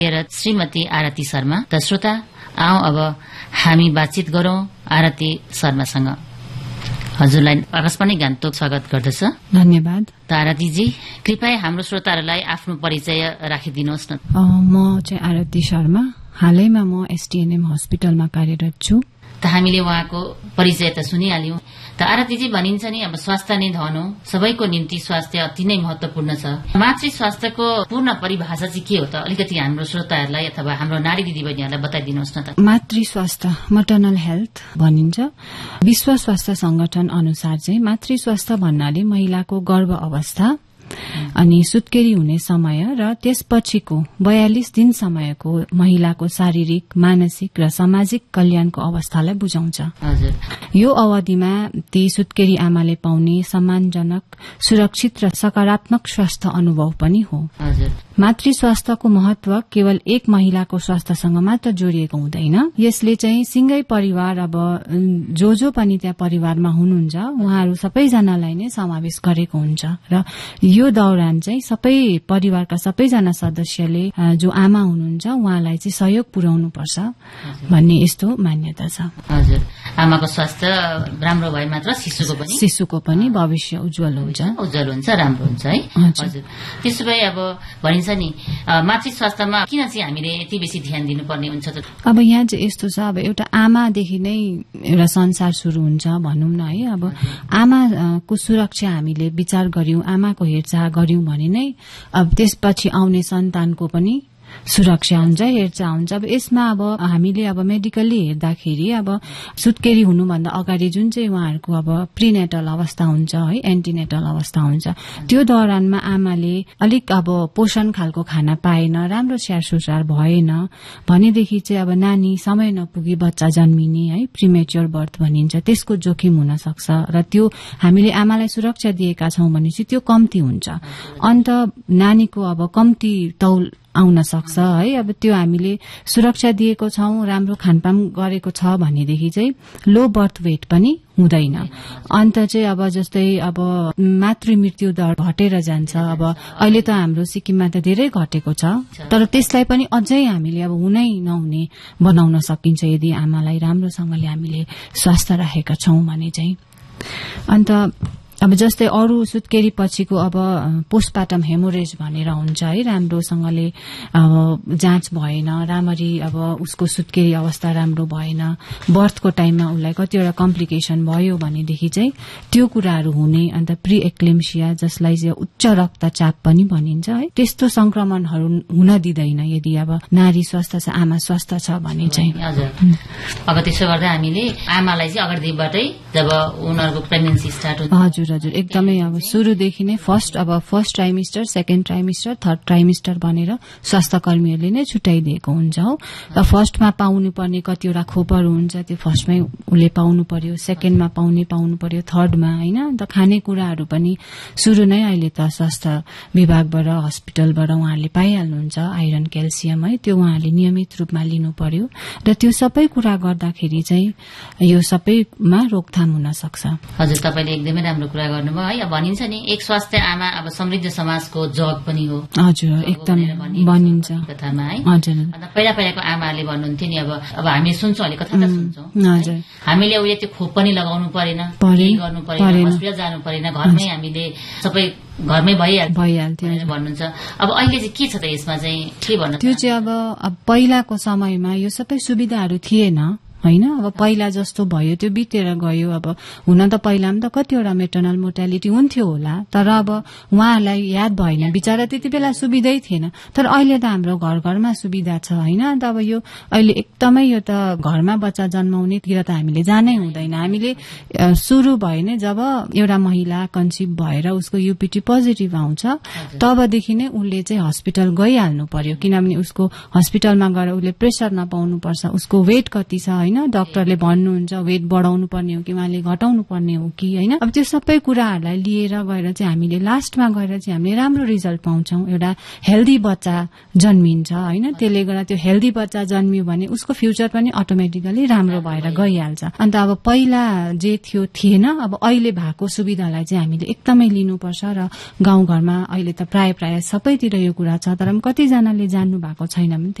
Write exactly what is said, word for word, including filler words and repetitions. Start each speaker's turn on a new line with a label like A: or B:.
A: र श्रीमती आरती शर्मा। त श्रोता, आऊ अब हामी बातचित गरौं आरती शर्मासँग। हजुरलाई आकाशवाणी गान्तोक स्वागत गर्दछ।
B: धन्यवाद।
A: त आरतीजी, कृपया हाम्रो श्रोताहरूलाई आफ्नो परिचय राखिदिनुहोस् न।
B: म चाहिँ आरती शर्मा, हालैमा म एसटीएनएम हस्पिटलमा कार्यरत छु।
A: त हामीले उहाँको परिचय त सुनिहाल्यौं। त आरतीजी, भनिन्छ नि अब स्वास्थ्य नै धन हो, सबैको निम्ति स्वास्थ्य अति नै महत्वपूर्ण छ। मातृ स्वास्थ्यको पूर्ण परिभाषा चाहिँ के हो त? अलिकति हाम्रो श्रोताहरूलाई अथवा हाम्रो नारी दिदीबहिनीहरूलाई बताइदिनुहोस् न त।
B: मातृ स्वास्थ्य, मटर्नल हेल्थ भनिन्छ। विश्व स्वास्थ्य संगठन अनुसार चाहिँ मातृ स्वास्थ्य भन्नाले महिलाको गर्भ अवस्था अनि सुत्केरी हुने समय र त्यसपछिको बयालीस दिन समयको महिलाको शारीरिक, मानसिक र सामाजिक कल्याणको अवस्थालाई बुझाउँछ। यो अवधिमा ती सुत्केरी आमाले पाउने सम्मानजनक, सुरक्षित र सकारात्मक स्वास्थ्य अनुभव पनि हो। मातृ स्वास्थ्यको महत्व केवल एक महिलाको स्वास्थ्यसँग मात्र जोडिएको हुँदैन। यसले चाहिँ सिंगै परिवार, अब जो जो पनि त्यहाँ परिवारमा हुनुहुन्छ उहाँहरू सबैजनालाई नै समावेश गरेको हुन्छ र यो दौरान चाहिँ सबै परिवारका सबैजना सदस्यले जो आमा हुनुहुन्छ उहाँलाई चाहिँ सहयोग पुर्याउनु पर्छ भन्ने यस्तो मान्यता छ।
A: हजुर, आमाको स्वास्थ्य राम्रो भए मात्र शिशुको पनि
B: शिशुको पनि भविष्य उज्जवल हुन्छ
A: उज्जवल हुन्छ राम्रो हुन्छ है। हजुर, त्यसो भए अब भनिन्छ नि मातृ स्वास्थ्यमा किन चाहिँ हामीले यति बेसी ध्यान दिनुपर्ने हुन्छ त?
B: अब यहाँ चाहिँ यस्तो छ, अब एउटा आमादेखि नै एउटा संसार शुरू हुन्छ भनौं न है। अब आमाको सुरक्षा हामीले विचार गर्यौं, आमाको हेरचाह गर्यौं भने नै अब त्यसपछि आउने सन्तानको पनि सुरक्षा हुन्छ, हेरचाह हुन्छ। अब यसमा अब हामीले अब मेडिकली हेर्दाखेरि अब सुत्केरी हुनुभन्दा अगाडि जुन चाहिँ उहाँहरूको अब प्रिनेटल अवस्था हुन्छ है, एन्टिनेटल अवस्था हुन्छ, त्यो दौरानमा आमाले अलिक अब पोषण खालको खाना पाएन, राम्रो स्याहार सुसार भएन भनेदेखि चाहिँ अब नानी समय नपुगी बच्चा जन्मिने है, प्रिमेच्योर बर्थ भनिन्छ, त्यसको जोखिम हुन सक्छ र त्यो हामीले आमालाई सुरक्षा दिएका छौं भने चाहिँ त्यो कम्ती हुन्छ। अन्त नानीको अब कम्ती तौल आउन सक्छ है। अब त्यो हामीले सुरक्षा दिएको छौं, राम्रो खानपान गरेको छ भनेदेखि चाहिँ लो बर्थ वेट पनि हुँदैन। अन्त चाहिँ अब जस्तै अब मातृ मृत्यु दर घटेर जान्छ। अब अहिले त हाम्रो सिक्किममा त धेरै घटेको छ, तर त्यसलाई पनि अझै हामीले अब हुनै नहुने बनाउन सकिन्छ यदि आमालाई राम्रोसँगले हामीले स्वास्थ्य राखेका छौं भने चाहिँ। अन्त अब जस्तै अरू सुत्केरी पछिको अब पोस्टपार्टम हेमोरेज भनेर हुन्छ है, राम्रोसँगले जाँच भएन, राम्ररी अब उसको सुत्केरी अवस्था राम्रो भएन, बर्थको टाइममा उसलाई कतिवटा कम्प्लिकेसन भयो भनेदेखि चाहिँ त्यो कुराहरू हुने। अन्त प्री एक्लेम्सिया जसलाई चाहिँ उच्च रक्तचाप पनि भनिन्छ है, त्यस्तो संक्रमणहरू हुन दिँदैन यदि अब नारी स्वस्थ छ, आमा स्वस्थ छ भने चाहिँ।
A: अब त्यसो गर्दा हामीले आमालाई चाहिँ अगाडिबाटै जब उनीहरूको प्रेग्नेन्सी स्टार्ट हुन्छ,
B: हजुर हजुर एकदमै अब शुरूदेखि नै फर्स्ट अब first trimester, second trimester, third trimester भनेर स्वास्थ्य कर्मीहरूले नै छुट्याइदिएको हुन्छ हो। र फर्स्टमा पाउनु पर्ने कतिवटा खोपहरू हुन्छ त्यो फर्स्टमै उसले पाउनु पर्यो, सेकेन्डमा पाउने पाउनु पर्यो, थर्डमा होइन। अन्त खानेकुराहरू पनि शुरू नै अहिले त स्वास्थ्य विभागबाट हस्पिटलबाट उहाँहरूले पाइहाल्नुहुन्छ, आइरन क्याल्सियम है, त्यो उहाँहरूले नियमित रूपमा लिनु पर्यो। र त्यो सबै कुरा गर्दाखेरि चाहिँ यो सबैमा रोकथाम हुन सक्छ।
A: हजुर, तपाईले एकदमै राम्रो कुरा गर्नुभयो है। भनिन्छ नि एक स्वास्थ्य आमा अब समृद्ध समाजको जग पनि हो।
B: हजुर, एकदम भनिन्छ
A: कथामा है।
B: हजुर,
A: अन्त पहिला पहिलाको आमाले भन्नुहुन्थ्यो नि अब अब हामी सुन्छौं, अहिले कथा त सुन्छौं,
B: हजुर,
A: हामीले उयो त्यो खोप पनि लगाउनु परेन, केही गर्नु परेन, हस्पिटल जानु परेन, घरमै हामीले सबै घरमै भइहाल्थ्यो भन्नुहुन्छ। अब अहिले चाहिँ के छ त यसमा चाहिँ के भन्नु?
B: त्यो चाहिँ अब अब पहिलाको समयमा यो सबै सुविधाहरू थिएन होइन। अब पहिला जस्तो भयो त्यो बितेर गयो। अब हुन त पहिला पनि त कतिवटा मेटर्नल मोर्टालिटी हुन्थ्यो होला, तर अब उहाँहरूलाई याद भएन, बिचरा त्यति बेला सुविधै थिएन। तर अहिले त हाम्रो घर घरमा सुविधा छ होइन। अन्त अब यो अहिले एकदमै यो त घरमा बच्चा जन्माउनेतिर त हामीले जानै हुँदैन। हामीले सुरु भयो नै जब एउटा महिला कन्सिभ भएर उसको यूपीटी पोजिटिभ आउँछ तबदेखि नै उसले चाहिँ हस्पिटल गइहाल्नु पर्यो, किनभने उसको हस्पिटलमा गएर उसले प्रेसर नपाउनु पर्छ, उसको वेट कति छ होइन, होइन डाक्टरले भन्नुहुन्छ वेट बढाउनु पर्ने हो कि उहाँले घटाउनु पर्ने हो कि होइन अब त्यो सबै कुराहरूलाई लिएर गएर चाहिँ हामीले लास्टमा गएर चाहिँ हामीले राम्रो रिजल्ट पाउँछौं एउटा हेल्दी बच्चा जन्मिन्छ होइन त्यसले गर्दा त्यो हेल्दी बच्चा जन्मियो भने उसको फ्युचर पनि अटोमेटिकली राम्रो भएर गइहाल्छ अन्त अब पहिला जे थियो थिएन अब अहिले भएको सुविधालाई चाहिँ हामीले एकदमै लिनुपर्छ र गाउँघरमा अहिले त प्राय प्राय सबैतिर यो कुरा छ तर कतिजनाले जान्नु भएको छैन